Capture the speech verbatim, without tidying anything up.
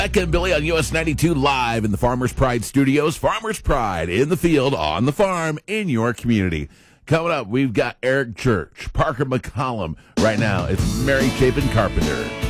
Becca and Billy on U S ninety-two live in the Farmers Pride studios. Farmers Pride in the field, on the farm, in your community. Coming up, we've got Eric Church, Parker McCollum. Right now, it's Mary Chapin Carpenter.